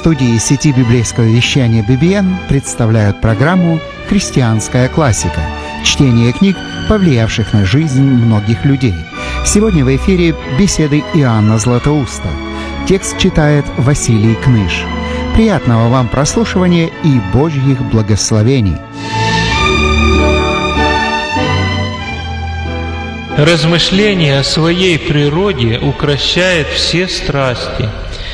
студии сети библейского вещания BBN представляют программу «Христианская классика». Чтение книг, повлиявших на жизнь многих людей. Сегодня в эфире беседы Иоанна Златоуста. Текст читает Василий Кныш. Приятного вам прослушивания и Божьих благословений. Размышление о своей природе укрощает все страсти.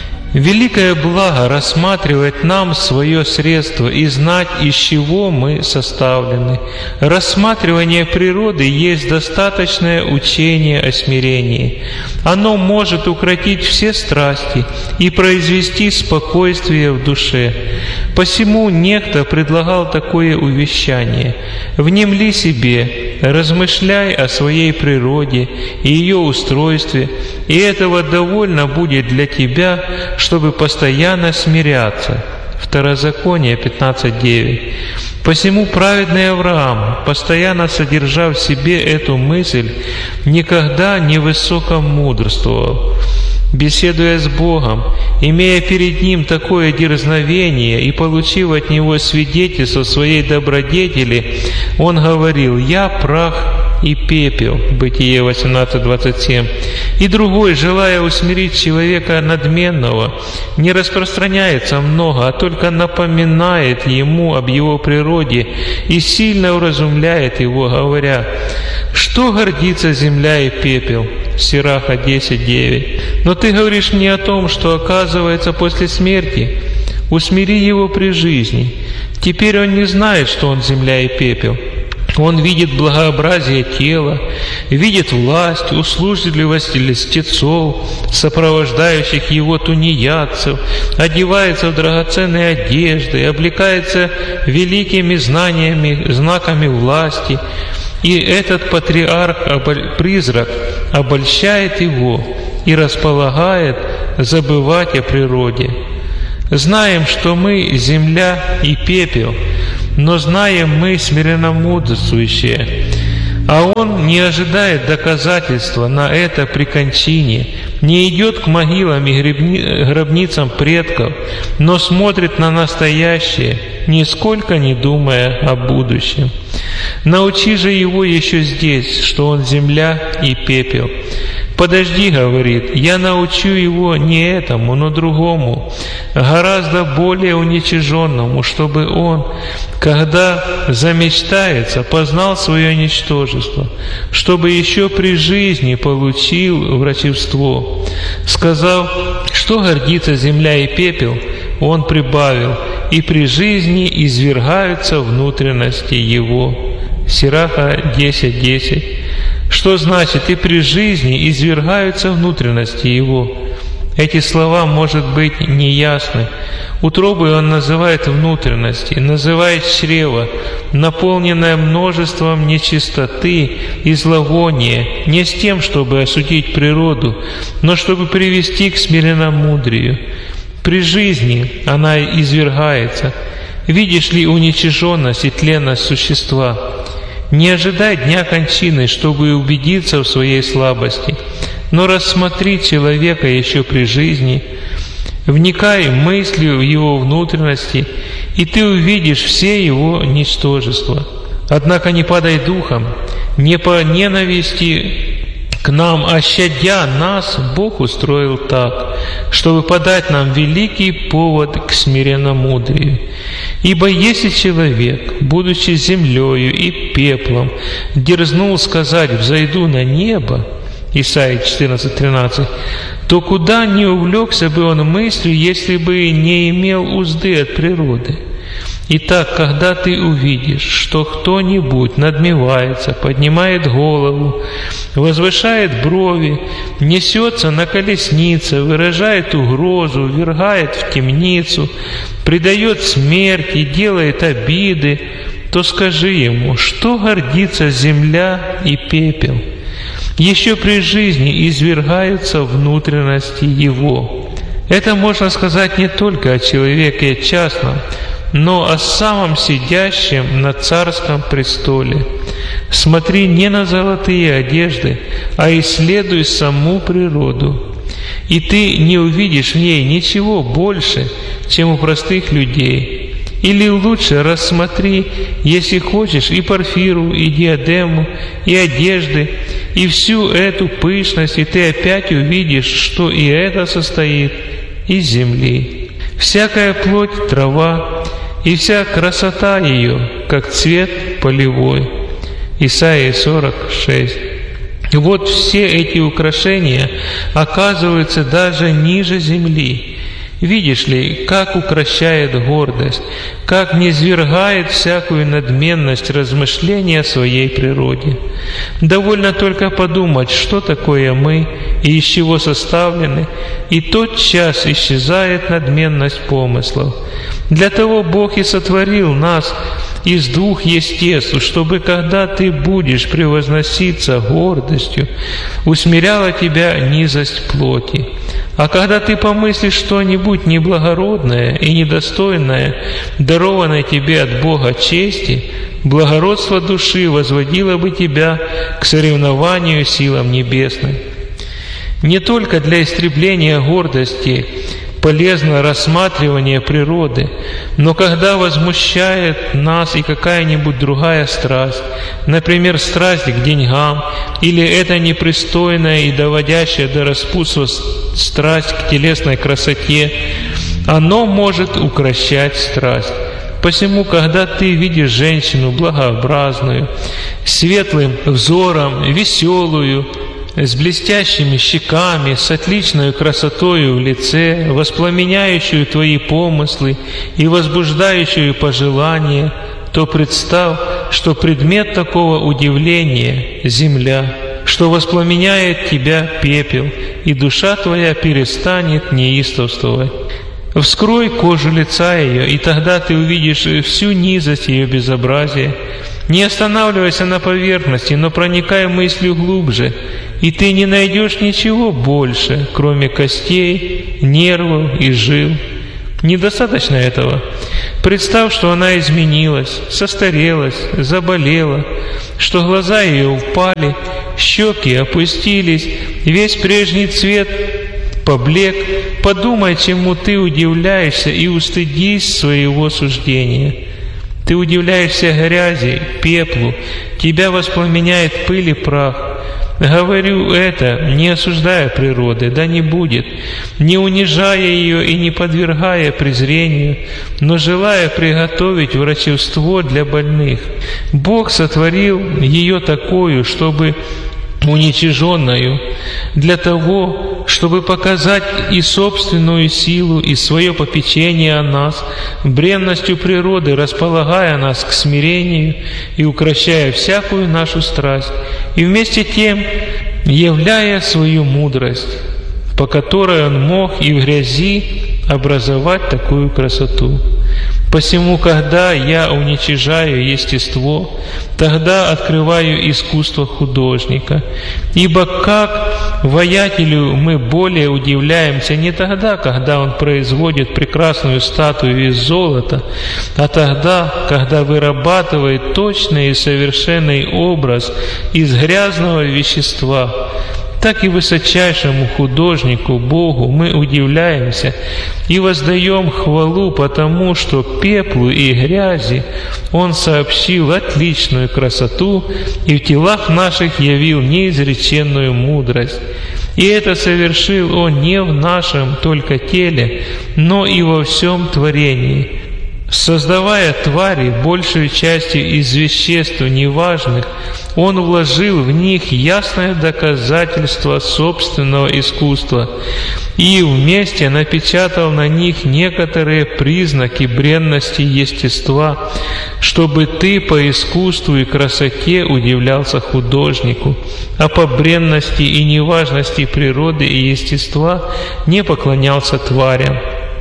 Великое благо рассматривать нам свое средство и знать, из чего мы составлены. Рассматривание природы есть достаточное учение о смирении. Оно может укротить все страсти и произвести спокойствие в душе. Посему некто предлагал такое увещание: «Внемли себе, размышляй о своей природе и ее устройстве, и этого довольно будет для тебя, чтобы постоянно смиряться». Второзаконие 15:9. Посему праведный Авраам, постоянно содержа в себе эту мысль, никогда не высокомудрствовал. Беседуя с Богом, имея перед Ним такое дерзновение и получив от Него свидетельство своей добродетели, он говорил: «Я прах и пепел». Бытие 18:27. И другой, желая усмирить человека надменного, не распространяется много, а только напоминает ему об его природе и сильно уразумляет его, говоря: «Что гордится земля и пепел?» Сираха 10:9. Но ты говоришь мне о том, что оказывается после смерти. Усмири его при жизни. Теперь он не знает, что он земля и пепел. Он видит благообразие тела, видит власть, услужливость льстецов, сопровождающих его тунеядцев, одевается в драгоценные одежды, облекается великими знаниями, знаками власти. И этот патриарх-призрак обольщает его и располагает забывать о природе. Знаем, что мы земля и пепел, но знаем мы смиренномудрствующие. А он не ожидает доказательства на это при кончине, не идет к могилам и гробницам предков, но смотрит на настоящее, нисколько не думая о будущем. Научи же его еще здесь, что он земля и пепел. «Подожди, — говорит, — я научу его не этому, но другому, гораздо более уничиженному, чтобы он, когда замечтается, познал свое ничтожество, чтобы еще при жизни получил врачевство». Сказав, что гордится земля и пепел, он прибавил: «И при жизни извергаются внутренности его». Сираха 10:10. Что значит «и при жизни извергаются внутренности его»? Эти слова, может быть, неясны. Утробой он называет внутренности, называет чрево, наполненное множеством нечистоты и зловония, не с тем, чтобы осудить природу, но чтобы привести к смиренномудрию. При жизни она извергается. Видишь ли уничиженность и тленность существа? Не ожидай дня кончины, чтобы убедиться в своей слабости, но рассмотри человека еще при жизни, вникай мыслью в его внутренности, и ты увидишь все его ничтожества. Однако не падай духом, не по ненависти к нам, а щадя нас, Бог устроил так, чтобы подать нам великий повод к смиренномудрию. Ибо если человек, будучи землею и пеплом, дерзнул сказать: «Взойду на небо», Исайя 14:13, то куда не увлекся бы он мыслью, если бы не имел узды от природы? Итак, когда ты увидишь, что кто-нибудь надмевается, поднимает голову, возвышает брови, несется на колеснице, выражает угрозу, ввергает в темницу, предает смерти, делает обиды, то скажи ему: что гордится земля и пепел? Еще при жизни извергаются внутренности его. Это можно сказать не только о человеке частном, но о самом сидящем на царском престоле. Смотри не на золотые одежды, а исследуй саму природу. и ты не увидишь в ней ничего больше, чем у простых людей. Или лучше рассмотри, если хочешь, и порфиру, и диадему, и одежды, и всю эту пышность, и ты опять увидишь, что и это состоит из земли. Всякая плоть — трава, и вся красота ее, как цвет полевой. Исайя 46. Вот все эти украшения оказываются даже ниже земли. Видишь ли, как укращает гордость, как низвергает всякую надменность размышления о своей природе. Довольно только подумать, что такое мы и из чего составлены, и тотчас исчезает надменность помыслов. Для того Бог и сотворил нас из двух естеств, чтобы, когда ты будешь превозноситься гордостью, усмиряла тебя низость плоти. А когда ты помыслишь что-нибудь неблагородное и недостойное, дарованное тебе от Бога чести, благородство души возводило бы тебя к соревнованию силам небесным. Не только для истребления гордости полезно рассматривание природы, но когда возмущает нас и какая-нибудь другая страсть, например, страсть к деньгам, или эта непристойная и доводящая до распутства страсть к телесной красоте, оно может укращать страсть. Посему, когда ты видишь женщину благообразную, светлым взором, веселую, с блестящими щеками, с отличной красотою в лице, воспламеняющую твои помыслы и возбуждающую пожелания, то представь, что предмет такого удивления — земля, что воспламеняет тебя пепел, и душа твоя перестанет неистовствовать. Вскрой кожу лица ее, и тогда ты увидишь всю низость ее безобразия. Не останавливайся на поверхности, но проникай мыслью глубже, и ты не найдешь ничего больше, кроме костей, нервов и жил. Недостаточно этого. Представь, что она изменилась, состарелась, заболела, что глаза ее упали, щеки опустились, весь прежний цвет поблек. Подумай, чему ты удивляешься, и устыдись своего суждения. Ты удивляешься грязи, пеплу, тебя воспламеняет пыль и прах. Говорю это, не осуждая природы, да не будет, не унижая ее и не подвергая презрению, но желая приготовить врачевство для больных. Бог сотворил ее такую, чтобы уничиженную, для того, чтобы показать и собственную силу, и свое попечение о нас, бренностью природы располагая нас к смирению и укрощая всякую нашу страсть, и вместе тем являя свою мудрость, по которой Он мог и в грязи образовать такую красоту. Посему, когда я уничижаю естество, тогда открываю искусство художника. Ибо как воятелю мы более удивляемся не тогда, когда он производит прекрасную статую из золота, а тогда, когда вырабатывает точный и совершенный образ из грязного вещества. Так и высочайшему художнику Богу мы удивляемся и воздаем хвалу, потому что пеплу и грязи Он сообщил отличную красоту и в телах наших явил неизреченную мудрость. И это совершил Он не в нашем только теле, но и во всем творении. Создавая твари, большую частью из веществ неважных, Он вложил в них ясное доказательство собственного искусства и вместе напечатал на них некоторые признаки бренности естества, чтобы ты по искусству и красоте удивлялся художнику, а по бренности и неважности природы и естества не поклонялся тварям.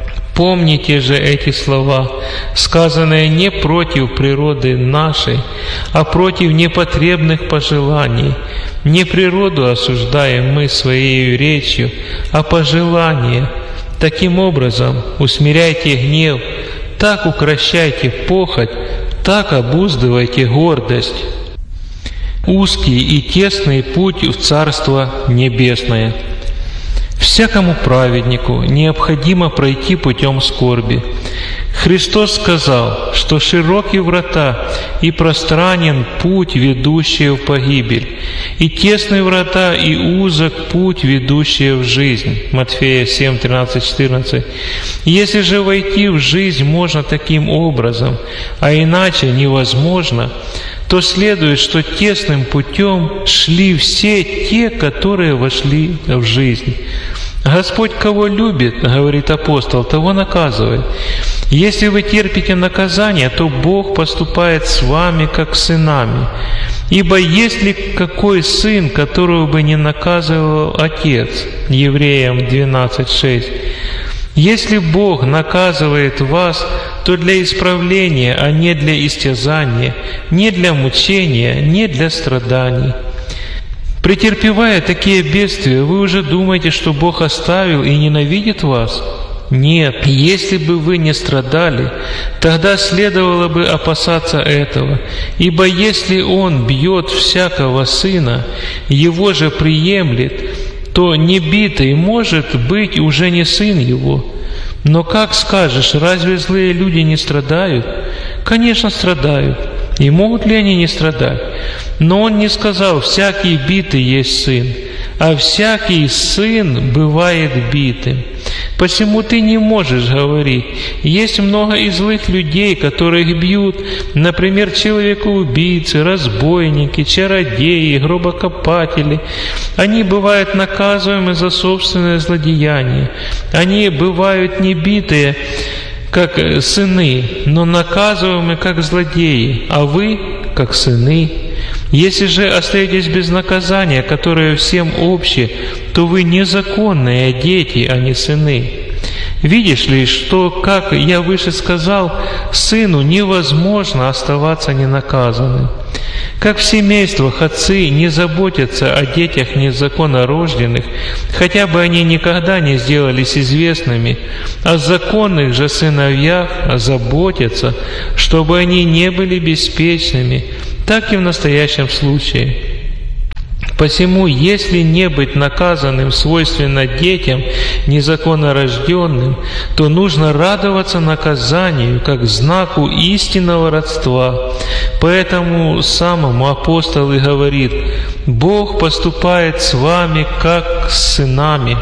Помните же эти слова, сказанные не против природы нашей, а против непотребных пожеланий. Не природу осуждаем мы своей речью, а пожелания. Таким образом, усмиряйте гнев, так укрощайте похоть, так обуздывайте гордость. Узкий и тесный путь в Царство Небесное. Всякому праведнику необходимо пройти путем скорби. Христос сказал, что широки врата и пространен путь, ведущий в погибель, и тесны врата и узок путь, ведущий в жизнь. Матфея 7, 13, 14. Если же войти в жизнь можно таким образом, а иначе невозможно, то следует, что тесным путем шли все те, которые вошли в жизнь. Господь кого любит, говорит апостол, того наказывает. Если вы терпите наказание, то Бог поступает с вами, как с сынами. Ибо есть ли какой сын, которого бы не наказывал отец? Евреям 12:6. Если Бог наказывает вас, то для исправления, а не для истязания, не для мучения, не для страданий. Претерпевая такие бедствия, вы уже думаете, что Бог оставил и ненавидит вас? Нет, если бы вы не страдали, тогда следовало бы опасаться этого. Ибо если Он бьет всякого сына, его же приемлет, то небитый может быть уже не сын его. Но как скажешь, разве злые люди не страдают? Конечно, страдают. И могут ли они не страдать? Но Он не сказал, всякий битый есть сын, а всякий сын бывает битым. Посему ты не можешь говорить. Есть много и злых людей, которых бьют, например, человекоубийцы, разбойники, чародеи, гробокопатели. Они бывают наказываемы за собственное злодеяние. Они бывают не битые, как сыны, но наказываемы, как злодеи, а вы, как сыны. Если же остаетесь без наказания, которое всем общее, то вы незаконные дети, а не сыны. Видишь ли, что, как я выше сказал, сыну невозможно оставаться ненаказанным. Как в семействах отцы не заботятся о детях незаконнорожденных, хотя бы они никогда не сделались известными, о законных же сыновьях заботятся, чтобы они не были беспечными, так и в настоящем случае. Посему, если не быть наказанным свойственно детям незаконнорожденным, то нужно радоваться наказанию, как знаку истинного родства. Поэтому самому апостол и говорит: «Бог поступает с вами, как с сынами».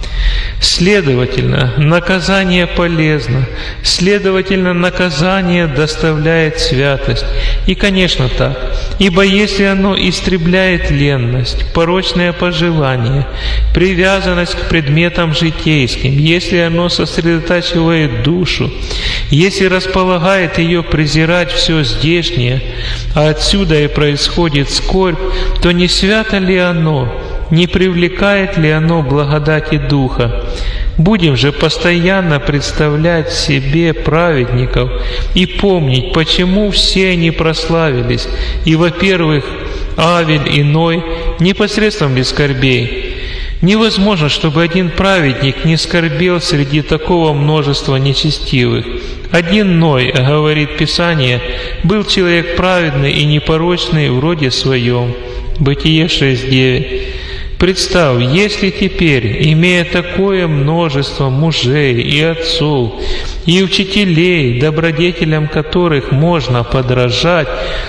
Следовательно, наказание полезно, следовательно, наказание доставляет святость. И, конечно, так. Ибо если оно истребляет ленность, порочное пожелание, привязанность к предметам житейским, если оно сосредотачивает душу, если располагает ее презирать все здешнее, а отсюда и происходит скорбь, то не свято ли оно? Не привлекает ли оно благодати Духа? Будем же постоянно представлять себе праведников и помнить, почему все они прославились. И, во-первых, Авель и Ной непосредством без скорбей. Невозможно, чтобы один праведник не скорбел среди такого множества нечестивых. Один Ной, говорит Писание, был человек праведный и непорочный в роде своем. Бытие 6:9. Представь, если теперь, имея такое множество мужей и отцов, и учителей, добродетелям которых можно подражать,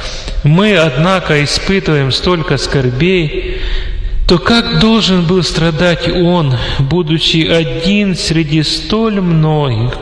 мы, однако, испытываем столько скорбей, то как должен был страдать он, будучи один среди столь многих?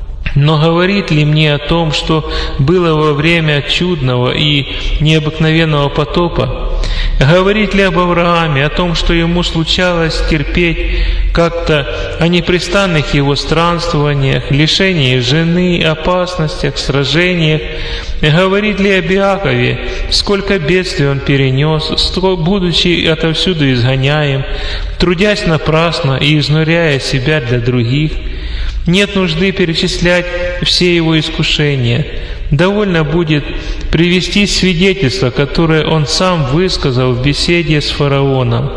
Но говорит ли мне о том, что было во время чудного и необыкновенного потопа? Говорит ли об Аврааме, о том, что ему случалось терпеть как-то о непрестанных его странствованиях, лишении жены, опасностях, сражениях? Говорит ли об Иакове, сколько бедствий он перенес, будучи отовсюду изгоняем, трудясь напрасно и изнуряя себя для других? Нет нужды перечислять все его искушения. Довольно будет привести свидетельство, которое он сам высказал в беседе с фараоном.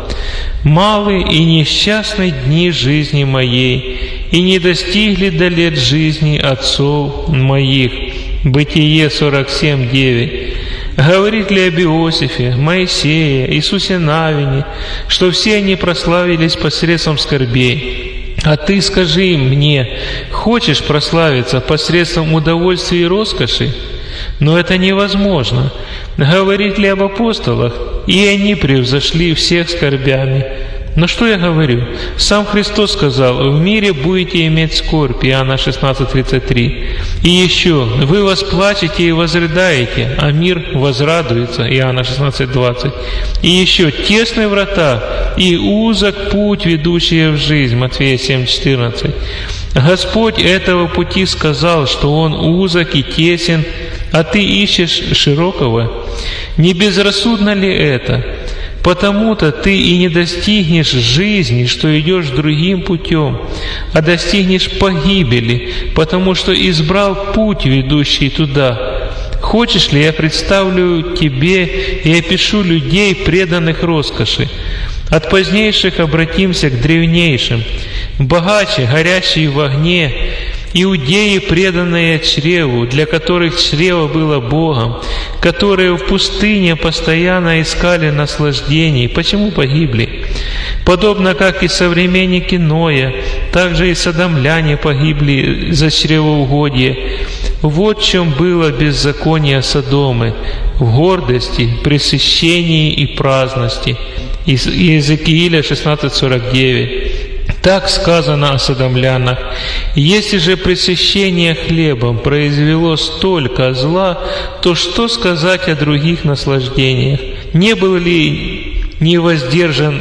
«Малы и несчастны дни жизни моей, и не достигли до лет жизни отцов моих». Бытие 47:9. Говорит ли об Иосифе, Моисее, Иисусе Навине, что все они прославились посредством скорбей? А ты скажи мне, хочешь прославиться посредством удовольствия и роскоши? Но это невозможно. Говорит ли об апостолах? И они превзошли всех скорбями. Но что я говорю? Сам Христос сказал: «В мире будете иметь скорбь» Иоанна 16:33. И еще: «Вы восплачете и возрыдаете, а мир возрадуется» Иоанна 16:20. И еще: «Тесны врата и узок путь, ведущий в жизнь» Матфея 7:14. Господь этого пути сказал, что он узок и тесен, а ты ищешь широкого. Не безрассудно ли это? Потому-то ты и не достигнешь жизни, что идешь другим путем, а достигнешь погибели, потому что избрал путь, ведущий туда. Хочешь ли, я представлю тебе и опишу людей, преданных роскоши? От позднейших обратимся к древнейшим. Богаче, горящие в огне, иудеи, преданные чреву, для которых чрево было Богом, которые в пустыне постоянно искали наслаждений. Почему погибли? Подобно как и современники Ноя, также и содомляне погибли за чревоугодие. Вот в чем было беззаконие Содомы: в гордости, пресыщении и праздности. Иезекииля 16:49. Так сказано о содомлянах: «Если же пресыщение хлебом произвело столько зла, то что сказать о других наслаждениях? Не был ли невоздержан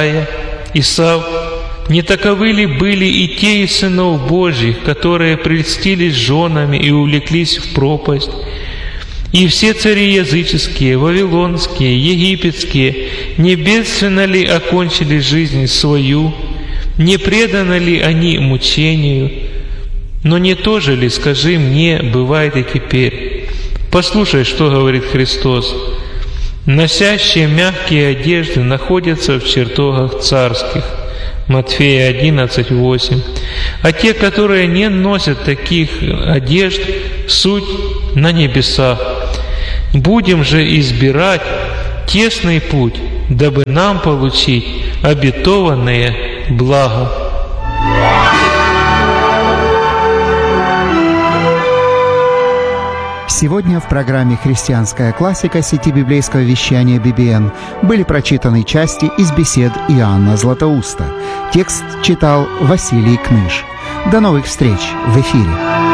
Исав? Не таковы ли были и те из сынов Божьих, которые прельстились женами и увлеклись в пропасть? И все цари языческие, вавилонские, египетские, не бедственно ли окончили жизнь свою? Не преданы ли они мучению? Но не то же ли, скажи мне, бывает и теперь? Послушай, что говорит Христос. Носящие мягкие одежды находятся в чертогах царских. Матфея 11:8. А те, которые не носят таких одежд, суть на небесах. Будем же избирать тесный путь, дабы нам получить обетованное благо. Сегодня в программе «Христианская классика» сети библейского вещания BBN были прочитаны части из бесед Иоанна Златоуста. Текст читал Василий Кныш. До новых встреч в эфире.